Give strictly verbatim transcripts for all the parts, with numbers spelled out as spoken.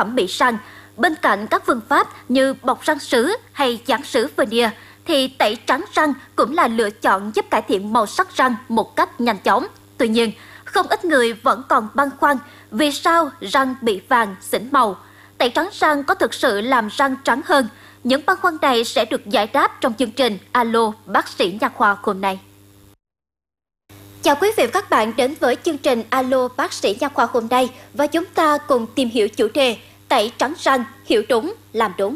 thẩm mỹ răng. Bên cạnh các phương pháp như bọc răng sứ hay dán sứ veneer, thì tẩy trắng răng cũng là lựa chọn giúp cải thiện màu sắc răng một cách nhanh chóng. Tuy nhiên, không ít người vẫn còn băn khoăn vì sao răng bị vàng, xỉn màu. Tẩy trắng răng có thực sự làm răng trắng hơn? Những băn khoăn này sẽ được giải đáp trong chương trình Alo Bác sĩ Nha khoa hôm nay. Chào quý vị và các bạn đến với chương trình Alo Bác sĩ Nha khoa hôm nay, và chúng ta cùng tìm hiểu chủ đề tẩy trắng răng, hiểu đúng, làm đúng.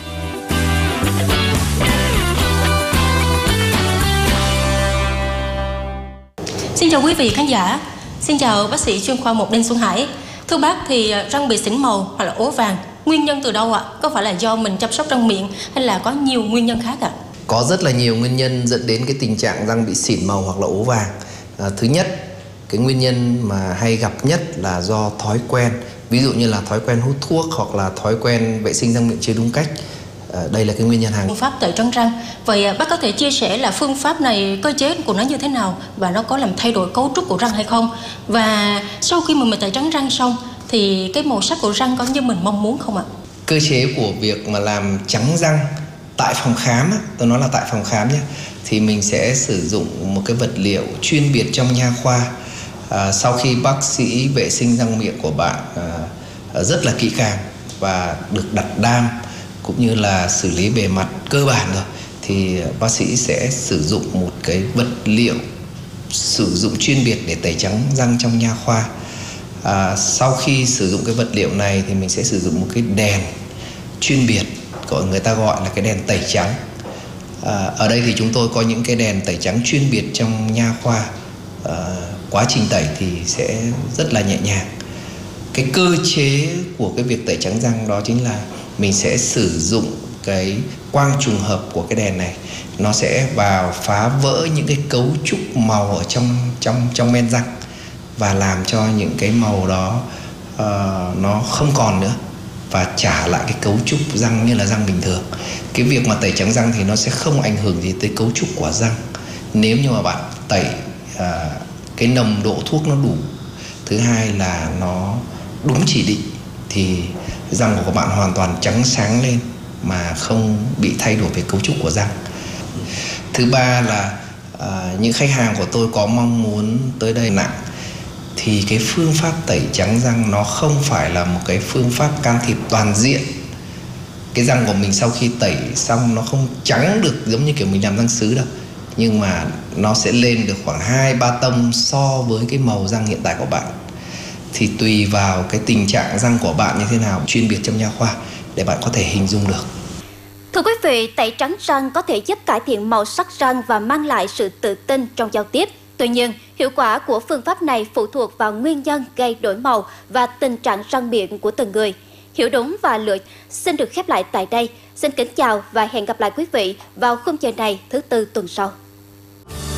Xin chào quý vị khán giả. Xin chào bác sĩ chuyên khoa một Đinh Xuân Hải. Thưa bác, thì răng bị xỉn màu hoặc là ố vàng, nguyên nhân từ đâu ạ? Có phải là do mình chăm sóc răng miệng hay là có nhiều nguyên nhân khác ạ? Có rất là nhiều nguyên nhân dẫn đến cái tình trạng răng bị xỉn màu hoặc là ố vàng. À, thứ nhất, cái nguyên nhân mà hay gặp nhất là do thói quen. Ví dụ như là thói quen hút thuốc hoặc là thói quen vệ sinh răng miệng chưa đúng cách. À, đây là cái nguyên nhân hàng. Phương pháp tẩy trắng răng. Vậy bác có thể chia sẻ là phương pháp này, cơ chế của nó như thế nào và nó có làm thay đổi cấu trúc của răng hay không? Và sau khi mà mình tẩy trắng răng xong thì cái màu sắc của răng có như mình mong muốn không ạ? Cơ chế của việc mà làm trắng răng tại phòng khám, tôi nói là tại phòng khám nhé, thì mình sẽ sử dụng một cái vật liệu chuyên biệt trong nha khoa. À, sau khi bác sĩ vệ sinh răng miệng của bạn à, rất là kỹ càng và được đặt đam cũng như là xử lý bề mặt cơ bản rồi, thì bác sĩ sẽ sử dụng một cái vật liệu sử dụng chuyên biệt để tẩy trắng răng trong nha khoa. À, sau khi sử dụng cái vật liệu này thì mình sẽ sử dụng một cái đèn chuyên biệt, gọi người ta gọi là cái đèn tẩy trắng. À, ở đây thì chúng tôi có những cái đèn tẩy trắng chuyên biệt trong nha khoa. À, quá trình tẩy thì sẽ rất là nhẹ nhàng. Cái cơ chế của cái việc tẩy trắng răng đó chính là mình sẽ sử dụng cái quang trùng hợp của cái đèn này, nó sẽ vào phá vỡ những cái cấu trúc màu ở trong trong trong men răng và làm cho những cái màu đó uh, nó không còn nữa và trả lại cái cấu trúc răng như là răng bình thường. Cái việc mà tẩy trắng răng thì nó sẽ không ảnh hưởng gì tới cấu trúc của răng nếu như mà bạn tẩy uh, cái nồng độ thuốc nó đủ. Thứ hai là nó đúng chỉ định thì răng của các bạn hoàn toàn trắng sáng lên mà không bị thay đổi về cấu trúc của răng. Thứ ba là à, những khách hàng của tôi có mong muốn tới đây nặng thì cái phương pháp tẩy trắng răng nó không phải là một cái phương pháp can thiệp toàn diện. Cái răng của mình sau khi tẩy xong nó không trắng được giống như kiểu mình làm răng sứ đâu, nhưng mà nó sẽ lên được khoảng hai ba tông so với cái màu răng hiện tại của bạn. Thì tùy vào cái tình trạng răng của bạn như thế nào, chuyên biệt trong nha khoa để bạn có thể hình dung được. Thưa quý vị, tẩy trắng răng có thể giúp cải thiện màu sắc răng và mang lại sự tự tin trong giao tiếp. Tuy nhiên, hiệu quả của phương pháp này phụ thuộc vào nguyên nhân gây đổi màu và tình trạng răng miệng của từng người. Hiểu đúng và lựa xin được khép lại tại đây. Xin kính chào và hẹn gặp lại quý vị vào khung giờ này thứ Tư tuần sau.